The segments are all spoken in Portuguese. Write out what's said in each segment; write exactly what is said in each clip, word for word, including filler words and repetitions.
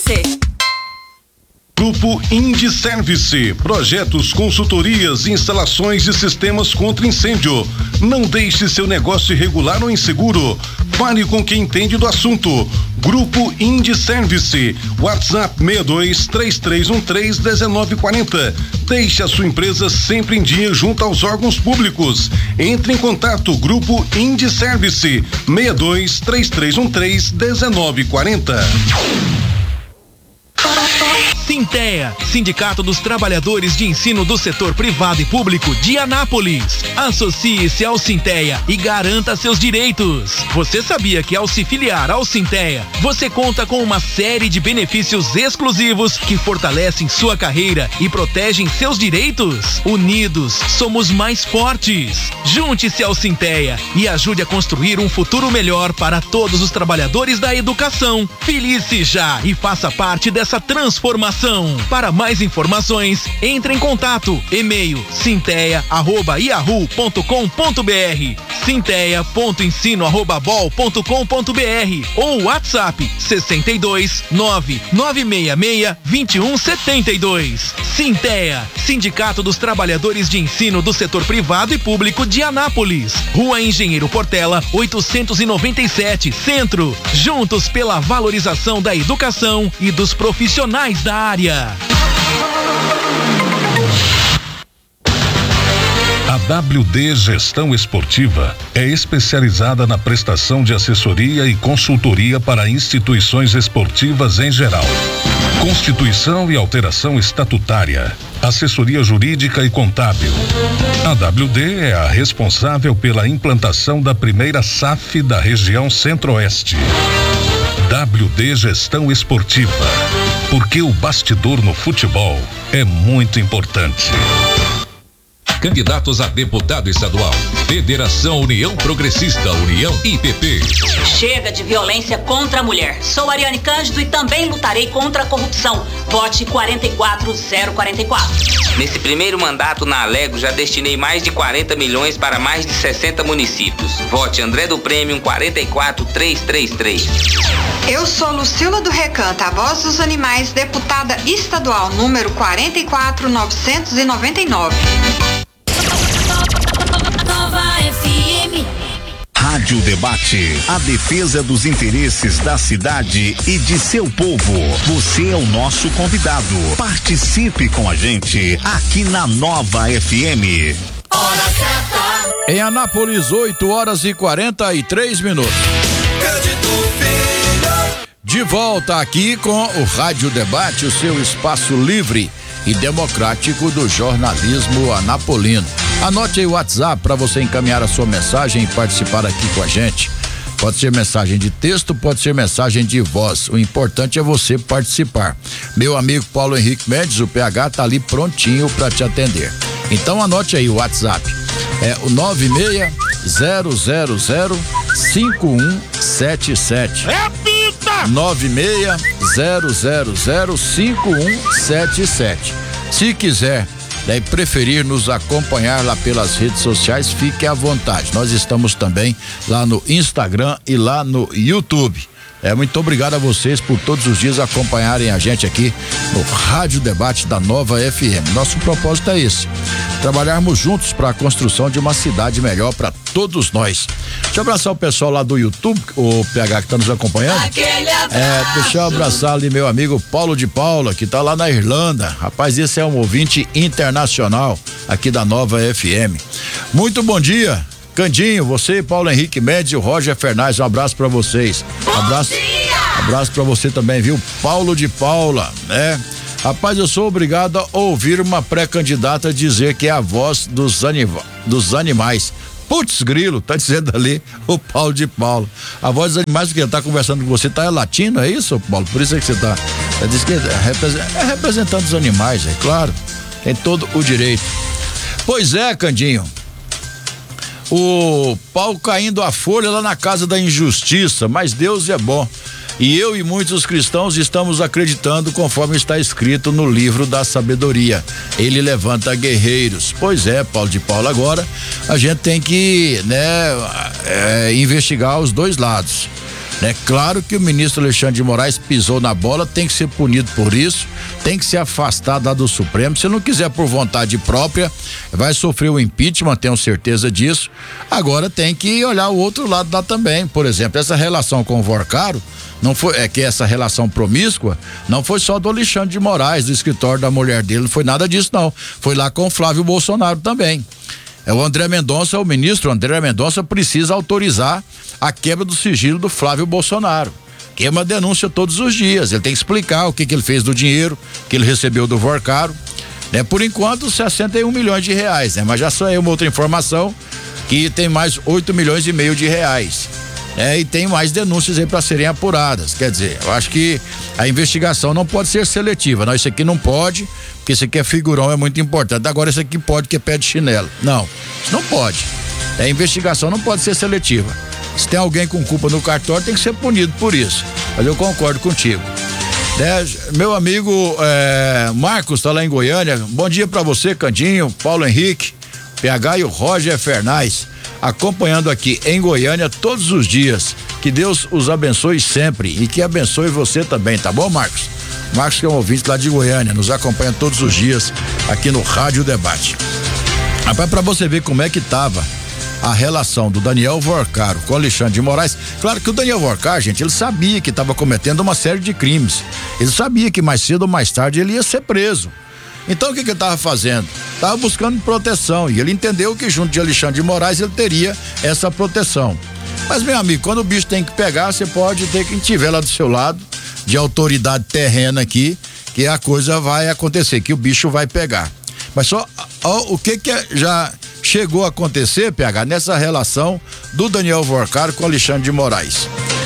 você. Grupo Indy Service, projetos, consultorias, instalações de sistemas contra incêndio. Não deixe seu negócio irregular ou inseguro. Fale com quem entende do assunto. Grupo Indy Service, WhatsApp seis dois três três um três um nove quatro zero. Deixe a sua empresa sempre em dia junto aos órgãos públicos. Entre em contato, Grupo Indy Service, seis dois três três um três um nove quatro zero. Sintea, Sindicato dos Trabalhadores de Ensino do Setor Privado e Público de Anápolis. Associe-se ao Sintea e garanta seus direitos. Você sabia que ao se filiar ao Sintea, você conta com uma série de benefícios exclusivos que fortalecem sua carreira e protegem seus direitos? Unidos, somos mais fortes. Junte-se ao Sintea e ajude a construir um futuro melhor para todos os trabalhadores da educação. Filie-se já e faça parte dessa transformação. Para mais informações, entre em contato. E-mail sintea arroba yahoo ponto com ponto br, sintea ponto ensino arroba bol ponto com ponto br ou WhatsApp sessenta e dois nove nove seis seis vinte e um setenta e dois. Sintea, Sindicato dos Trabalhadores de Ensino do Setor Privado e Público de Anápolis. Rua Engenheiro Portela, oitocentos e noventa e sete, Centro. Juntos pela valorização da educação e dos profissionais da área. A W D Gestão Esportiva é especializada na prestação de assessoria e consultoria para instituições esportivas em geral. Constituição e alteração estatutária, assessoria jurídica e contábil. A W D é a responsável pela implantação da primeira S A F da região Centro-Oeste. W D Gestão Esportiva, porque o bastidor no futebol é muito importante. Candidatos a deputado estadual. Federação União Progressista, União I P P. Chega de violência contra a mulher. Sou Ariane Cândido e também lutarei contra a corrupção. Vote quatro quatro zero quatro quatro. Nesse primeiro mandato na Alego já destinei mais de quarenta milhões para mais de sessenta municípios. Vote André do Prêmio quatro quatro três três três. Eu sou Lucila do Recanto, a voz dos animais, deputada estadual número quarenta e quatro novecentos e noventa e nove. Nova F M. Rádio Debate, a defesa dos interesses da cidade e de seu povo. Você é o nosso convidado. Participe com a gente aqui na Nova F M. Hora certa. Em Anápolis, oito horas e quarenta e três minutos. De volta aqui com o Rádio Debate, o seu espaço livre e democrático do jornalismo anapolino. Anote aí o WhatsApp para você encaminhar a sua mensagem e participar aqui com a gente. Pode ser mensagem de texto, pode ser mensagem de voz. O importante é você participar. Meu amigo Paulo Henrique Mendes, o P H, tá ali prontinho para te atender. Então anote aí o WhatsApp. É o nove seis zero zero zero cinco um sete sete. Repita! nove seis zero zero zero cinco um sete sete. Se quiser, daí preferir nos acompanhar lá pelas redes sociais, fique à vontade. Nós estamos também lá no Instagram e lá no YouTube. É, muito obrigado a vocês por todos os dias acompanharem a gente aqui no Rádio Debate da Nova F M. Nosso propósito é esse: trabalharmos juntos para a construção de uma cidade melhor para todos nós. Deixa eu abraçar o pessoal lá do YouTube, o P H que está nos acompanhando. É, deixa eu abraçar ali meu amigo Paulo de Paula, que está lá na Irlanda. Rapaz, esse é um ouvinte internacional aqui da Nova F M. Muito bom dia, Candinho, você, Paulo Henrique Mendes e o Roger Fernandes, um abraço pra vocês. Um abraço, abraço pra você também, viu? Paulo de Paula, né? Rapaz, eu sou obrigado a ouvir uma pré-candidata dizer que é a voz dos, anima, dos animais. Putz, grilo, tá dizendo ali o Paulo de Paula. A voz dos animais, porque ele tá conversando com você, tá é latino, é isso, Paulo? Por isso é que você tá. Ele diz que é representando os animais, é claro. Tem todo o direito. Pois é, Candinho. O pau caindo a folha lá na casa da injustiça, mas Deus é bom. E eu e muitos cristãos estamos acreditando conforme está escrito no livro da sabedoria. Ele levanta guerreiros. Pois é, Paulo de Paula, agora a gente tem que, né, é, investigar os dois lados. É claro que o ministro Alexandre de Moraes pisou na bola, tem que ser punido por isso, tem que ser afastado lá do Supremo. Se não quiser por vontade própria, vai sofrer o impeachment, tenho certeza disso. Agora tem que olhar o outro lado lá também. Por exemplo, essa relação com o Vorcaro, não foi, é que essa relação promíscua não foi só do Alexandre de Moraes, do escritório da mulher dele, não foi nada disso não. Foi lá com o Flávio Bolsonaro também. É o André Mendonça, o ministro André Mendonça precisa autorizar a quebra do sigilo do Flávio Bolsonaro, que é uma denúncia todos os dias. Ele tem que explicar o que, que ele fez do dinheiro que ele recebeu do Vorcaro, né? Por enquanto, sessenta e um milhões de reais, né? Mas já saiu uma outra informação que tem mais oito milhões e meio de reais. É, e tem mais denúncias aí para serem apuradas. Quer dizer, eu acho que a investigação não pode ser seletiva. Não, isso aqui não pode, porque isso aqui é figurão, é muito importante. Agora isso aqui pode, que é pé de chinelo. Não, isso não pode. A investigação não pode ser seletiva. Se tem alguém com culpa no cartório, tem que ser punido por isso. Mas eu concordo contigo. É, meu amigo é, Marcos tá lá em Goiânia. Bom dia para você, Candinho, Paulo Henrique, P H e o Roger Fernais, acompanhando aqui em Goiânia todos os dias. Que Deus os abençoe sempre e que abençoe você também, tá bom, Marcos? Marcos, que é um ouvinte lá de Goiânia, nos acompanha todos os dias aqui no Rádio Debate. Rapaz, pra você ver como é que tava a relação do Daniel Vorcaro com o Alexandre de Moraes. Claro que o Daniel Vorcaro, gente, ele sabia que estava cometendo uma série de crimes. Ele sabia que mais cedo ou mais tarde ele ia ser preso. Então o que que ele estava fazendo? Estava buscando proteção e ele entendeu que junto de Alexandre de Moraes ele teria essa proteção. Mas, meu amigo, quando o bicho tem que pegar, você pode ter quem tiver lá do seu lado, de autoridade terrena aqui, que a coisa vai acontecer, que o bicho vai pegar. Mas só ó, o que que já chegou a acontecer, P H, nessa relação do Daniel Vorcaro com Alexandre de Moraes.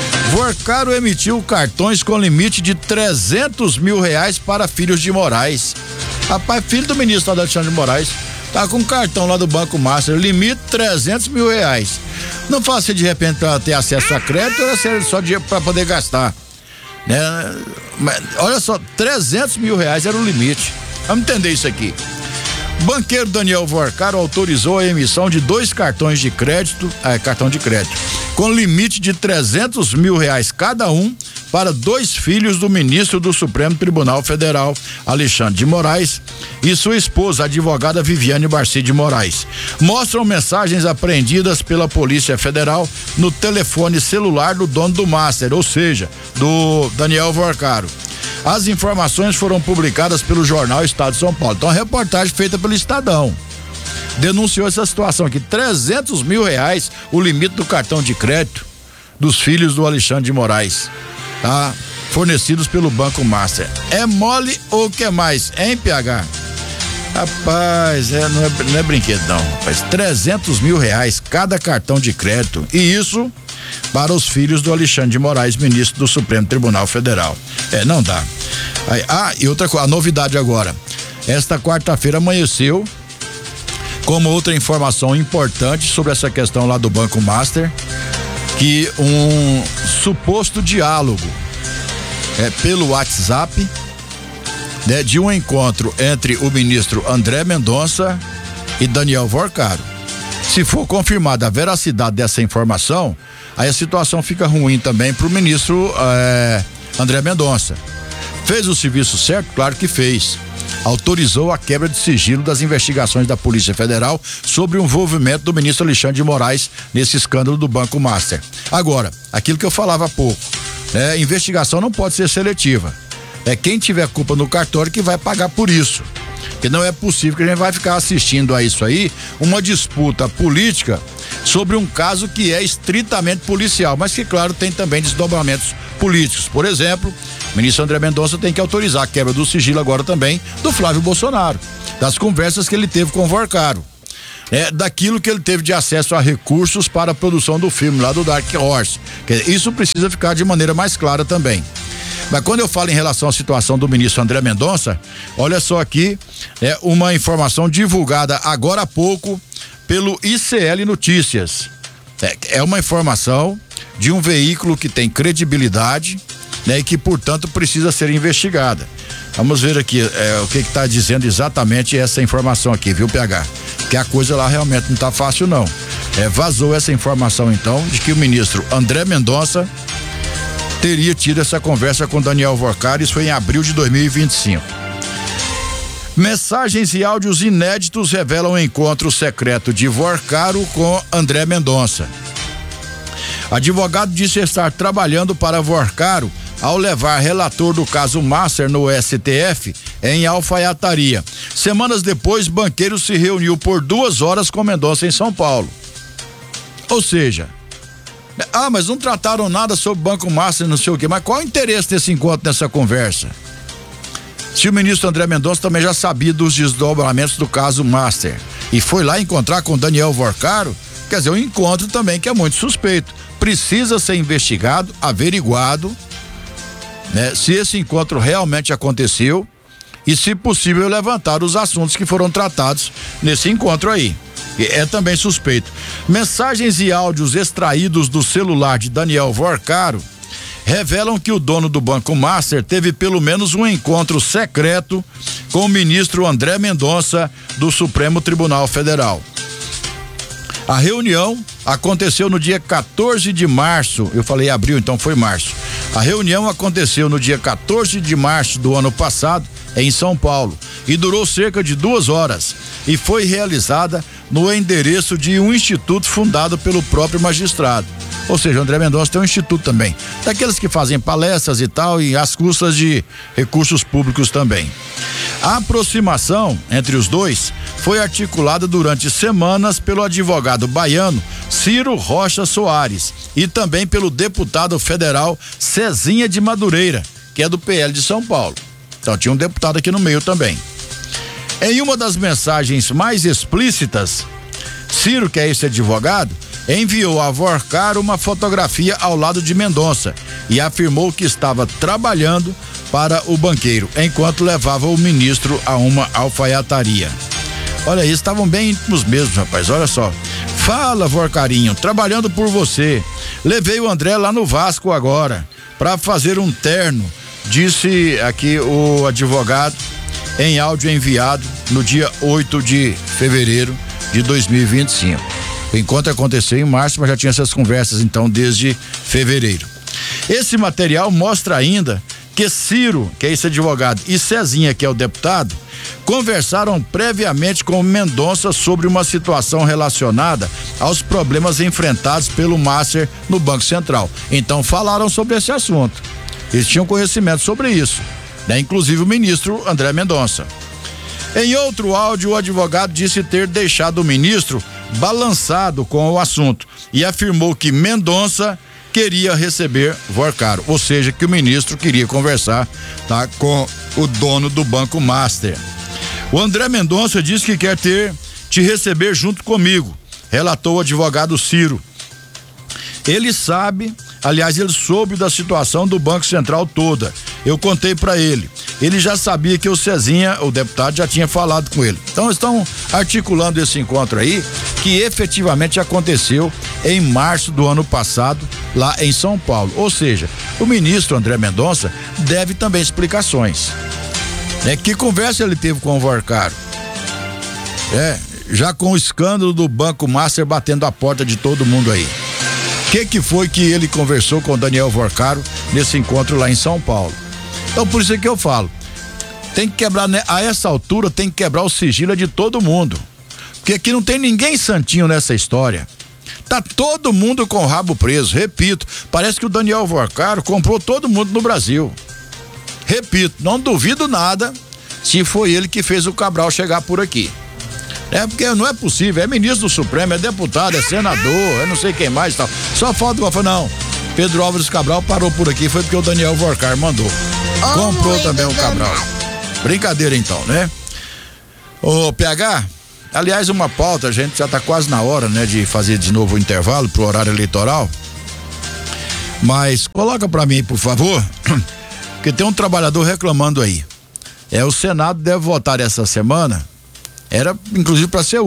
Vorcaro emitiu cartões com limite de trezentos mil reais para filhos de Moraes. Rapaz, filho do ministro Alexandre de Moraes, tá com um cartão lá do Banco Master, limite trezentos mil reais. Não faça de repente para ter acesso a crédito, ou é só dinheiro para poder gastar, né? Mas, olha só, trezentos mil reais era o limite. Vamos entender isso aqui. Banqueiro Daniel Vorcaro autorizou a emissão de dois cartões de crédito, é, cartão de crédito, com limite de trezentos mil reais cada um para dois filhos do ministro do Supremo Tribunal Federal, Alexandre de Moraes, e sua esposa, a advogada Viviane Barci de Moraes. Mostram mensagens apreendidas pela Polícia Federal no telefone celular do dono do Master, ou seja, do Daniel Vorcaro. As informações foram publicadas pelo jornal Estado de São Paulo. Então, a reportagem feita pelo Estadão denunciou essa situação aqui, trezentos mil reais o limite do cartão de crédito dos filhos do Alexandre de Moraes, tá? Fornecidos pelo Banco Master. É mole ou que mais, hein, P H? Rapaz, é, não, é, não é brinquedo não, rapaz, trezentos mil reais cada cartão de crédito, e isso para os filhos do Alexandre de Moraes, ministro do Supremo Tribunal Federal. É, não dá. Aí, ah, e outra coisa, a novidade agora, esta quarta-feira amanheceu como outra informação importante sobre essa questão lá do Banco Master, que um suposto diálogo é, pelo WhatsApp, né, de um encontro entre o ministro André Mendonça e Daniel Vorcaro. Se for confirmada a veracidade dessa informação, aí a situação fica ruim também para o ministro eh, André Mendonça. Fez o serviço certo? Claro que fez. Autorizou a quebra de sigilo das investigações da Polícia Federal sobre o envolvimento do ministro Alexandre de Moraes nesse escândalo do Banco Master. Agora, aquilo que eu falava há pouco, né, investigação não pode ser seletiva. É quem tiver culpa no cartório que vai pagar por isso. Porque não é possível que a gente vai ficar assistindo a isso aí, uma disputa política sobre um caso que é estritamente policial, mas que, claro, tem também desdobramentos políticos. Por exemplo, o ministro André Mendonça tem que autorizar a quebra do sigilo agora também do Flávio Bolsonaro, das conversas que ele teve com o Vorcaro, é, daquilo que ele teve de acesso a recursos para a produção do filme lá do Dark Horse. Isso precisa ficar de maneira mais clara também. Mas quando eu falo em relação à situação do ministro André Mendonça, olha só aqui, é uma informação divulgada agora há pouco pelo I C L Notícias. É, é uma informação de um veículo que tem credibilidade, né, e que, portanto, precisa ser investigada. Vamos ver aqui é, o que está dizendo exatamente essa informação aqui, viu, P H? Que a coisa lá realmente não está fácil, não. É, vazou essa informação, então, de que o ministro André Mendonça teria tido essa conversa com Daniel Vorcaro, isso foi em abril de dois mil e vinte e cinco. Mensagens e áudios inéditos revelam o encontro secreto de Vorcaro com André Mendonça. Advogado disse estar trabalhando para Vorcaro ao levar relator do caso Master no S T F em alfaiataria. Semanas depois, banqueiro se reuniu por duas horas com Mendonça em São Paulo. Ou seja, ah, mas não trataram nada sobre o Banco Master, não sei o quê, mas qual o interesse desse encontro, nessa conversa? Se o ministro André Mendonça também já sabia dos desdobramentos do caso Master e foi lá encontrar com Daniel Vorcaro, quer dizer, um encontro também que é muito suspeito. Precisa ser investigado, averiguado, né, se esse encontro realmente aconteceu e, se possível, levantar os assuntos que foram tratados nesse encontro aí. E é também suspeito. Mensagens e áudios extraídos do celular de Daniel Vorcaro revelam que o dono do Banco Master teve pelo menos um encontro secreto com o ministro André Mendonça do Supremo Tribunal Federal. A reunião aconteceu no dia quatorze de março, eu falei abril, então foi março. A reunião aconteceu no dia quatorze de março do ano passado, em São Paulo, e durou cerca de duas horas e foi realizada no endereço de um instituto fundado pelo próprio magistrado. Ou seja, o André Mendonça tem um instituto também, daqueles que fazem palestras e tal, e às custas de recursos públicos também. A aproximação entre os dois foi articulada durante semanas pelo advogado baiano Ciro Rocha Soares e também pelo deputado federal Cezinha de Madureira, que é do P L de São Paulo. Então tinha um deputado aqui no meio também. Em uma das mensagens mais explícitas, Ciro, que é esse advogado, enviou a Vorcaro uma fotografia ao lado de Mendonça e afirmou que estava trabalhando para o banqueiro, enquanto levava o ministro a uma alfaiataria. Olha aí, estavam bem íntimos mesmo, rapaz, olha só. Fala, Vorcarinho, trabalhando por você. Levei o André lá no Vasco agora, para fazer um terno, disse aqui o advogado em áudio enviado no dia oito de fevereiro de dois mil e vinte e cinco. O encontro aconteceu em março, mas já tinha essas conversas então desde fevereiro. Esse material mostra ainda que Ciro, que é esse advogado, e Cezinha, que é o deputado, conversaram previamente com Mendonça sobre uma situação relacionada aos problemas enfrentados pelo Master no Banco Central. Então falaram sobre esse assunto. Eles tinham conhecimento sobre isso, né? Inclusive o ministro André Mendonça. Em outro áudio, o advogado disse ter deixado o ministro balançado com o assunto e afirmou que Mendonça queria receber Vorcaro, ou seja, que o ministro queria conversar, tá, com o dono do Banco Master. O André Mendonça disse que quer ter te receber junto comigo, relatou o advogado Ciro. Ele sabe, aliás, ele soube da situação do Banco Central toda. Eu contei para ele. Ele já sabia que o Cezinha, o deputado, já tinha falado com ele. Então estão articulando esse encontro aí, que efetivamente aconteceu em março do ano passado, lá em São Paulo. Ou seja, o ministro André Mendonça deve também explicações. É, que conversa ele teve com o Vorcaro? É, já com o escândalo do Banco Master batendo a porta de todo mundo aí. O que que foi que ele conversou com o Daniel Vorcaro nesse encontro lá em São Paulo? Então por isso é que eu falo, tem que quebrar, né? A essa altura tem que quebrar o sigilo de todo mundo, porque aqui não tem ninguém santinho nessa história. Tá todo mundo com o rabo preso, repito, parece que o Daniel Vorcaro comprou todo mundo no Brasil. Repito, não duvido nada se foi ele que fez o Cabral chegar por aqui. É porque não é possível, é ministro do Supremo, é deputado, é senador, é não sei quem mais e tal. Só falta uma, não, Pedro Álvares Cabral parou por aqui, foi porque o Daniel Vorcaro mandou. Comprou também o Cabral. Brincadeira então, né? Ô P H, aliás, uma pauta, a gente já tá quase na hora, né, de fazer de novo o intervalo pro horário eleitoral. Mas coloca pra mim, por favor, porque tem um trabalhador reclamando aí. É, o Senado deve votar essa semana, era inclusive para ser